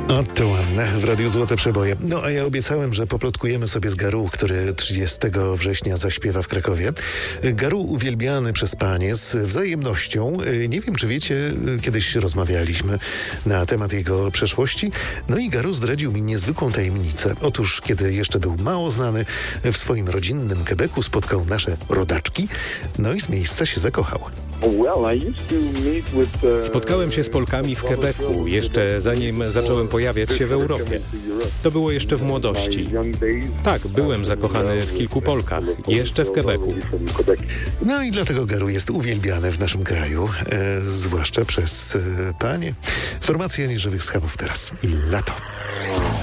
Oto ładne w Radiu Złote Przeboje. No a ja obiecałem, że poplotkujemy sobie z Garu, który 30 września zaśpiewa w Krakowie. Garu uwielbiany przez panie z wzajemnością. Nie wiem, czy wiecie, kiedyś rozmawialiśmy na temat jego przeszłości. No i Garu zdradził mi niezwykłą tajemnicę. Otóż, kiedy jeszcze był mało znany, w swoim rodzinnym Quebecu spotkał nasze rodaczki, no i z miejsca się zakochał. Spotkałem się z Polkami w Quebecu, jeszcze zanim zacząłem pojawiać się w Europie. To było jeszcze w młodości. Tak, byłem zakochany w kilku Polkach, jeszcze w Quebecu. No i dlatego Garu jest uwielbiany w naszym kraju, zwłaszcza przez panie. Formacja Nieżywych Schabów teraz. I lato.